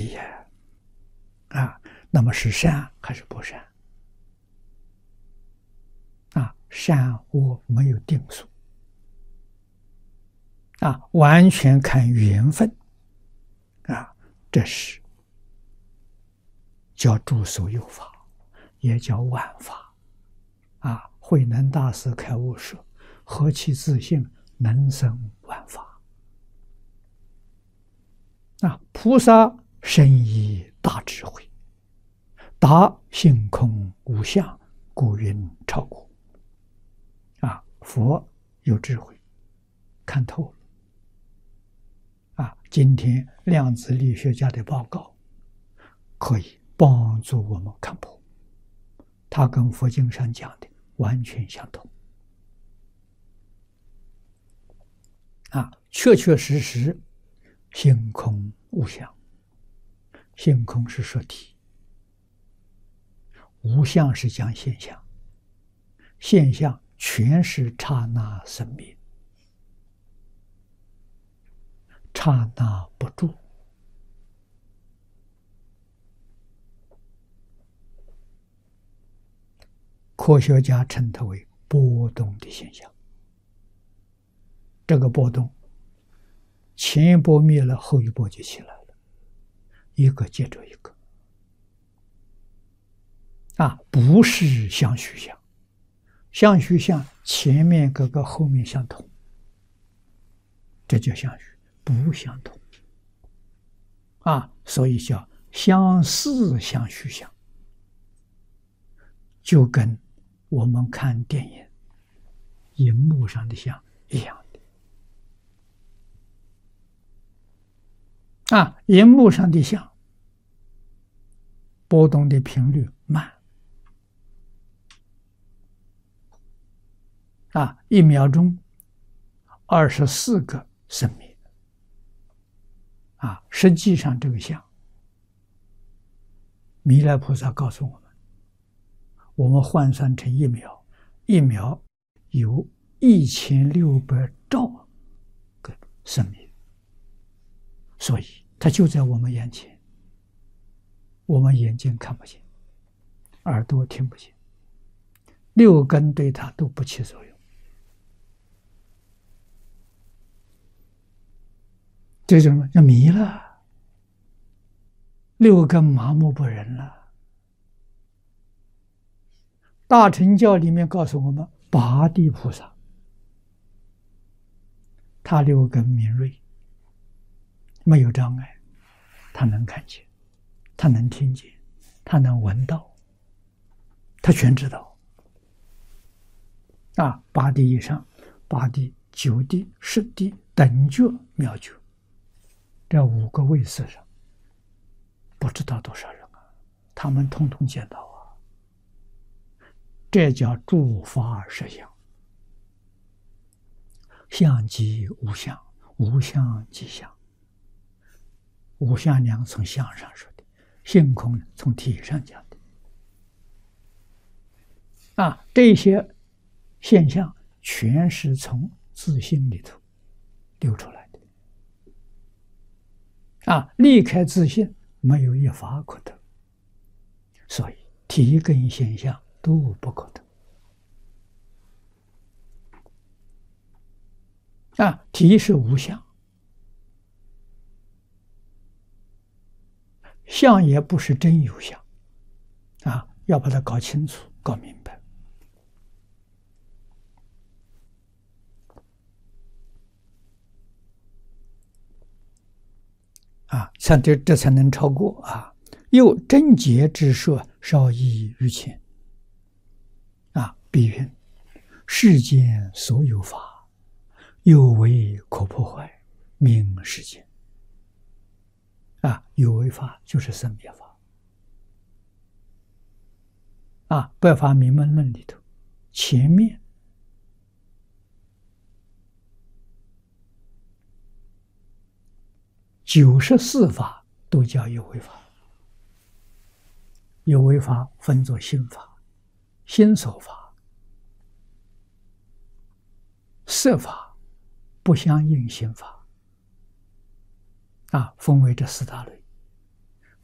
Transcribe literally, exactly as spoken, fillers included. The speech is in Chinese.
题呀！啊，那么是善还是不善？啊，善恶没有定数，啊，完全看缘分，啊，这是叫诸所有法，也叫万法，啊，慧能大师开悟说：“何其自性，能生万法。”啊，菩萨深以大智慧，达性空无相，故云超过。啊，佛有智慧，看透了。啊，今天量子力学家的报告可以帮助我们看破，它跟佛经上讲的完全相同。啊，确确实实，性空无相。性空是说体，无相是讲现象，现象全是刹那生灭，刹那不住。科学家称它为波动的现象。这个波动，前一波灭了，后一波就起来了，一个接着一个。啊，不是相续相，相续相前面各个后面相同，这叫相续，不相同。啊，所以叫相似相续相，就跟我们看电影荧幕上的像一样的。啊，荧幕上的像波动的频率慢，啊，一秒钟二十四个生命。啊，实际上这个像，弥勒菩萨告诉我们，我们换算成一秒，一秒有一千六百兆个生命，所以它就在我们眼前，我们眼睛看不见，耳朵听不见，六根对它都不起作用。这种叫迷了，六根麻木不仁了。大乘教里面告诉我们，八地菩萨，他六根敏锐，没有障碍，他能看见，他能听见，他能闻到，他全知道。啊，八地以上，八地、九地、十地、等觉、妙觉。这五个位次上，不知道多少人啊，他们统统见到啊。这叫诸法实相，相即无相，无相即相。无相量从相上说的，性空从体上讲的。啊，这些现象全是从自性里头流出来的。啊，离开自性，没有一法可得，所以体跟现象都不可得。啊，体是无相，相也不是真有相，啊，要把它搞清楚、搞明白。啊，像这这才能超过啊！又真结之说，稍异于前。啊，比云世间所有法，有为可破坏，名世间。啊，有为法就是生灭法。啊，《百法明门论》里头，前面九十四法都叫有为法。有为法分作心法、心所法、色法、不相应心法，啊，分为这四大类。